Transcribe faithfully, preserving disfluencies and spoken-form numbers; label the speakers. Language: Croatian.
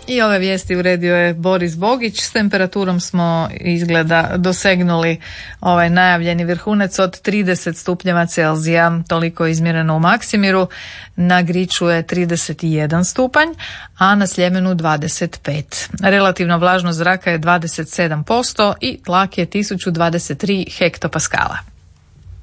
Speaker 1: I ove vijesti uredio je Boris Bogić. S temperaturom smo izgleda dosegnuli ovaj najavljeni vrhunac od trideset stupnjeva Celzija, toliko je izmjereno u Maksimiru. Na Griču je trideset jedan stupanj, a na Sljemenu dvadeset pet. Relativna vlažnost zraka je dvadeset sedam posto i tlak je tisuću dvadeset tri hektopaskala.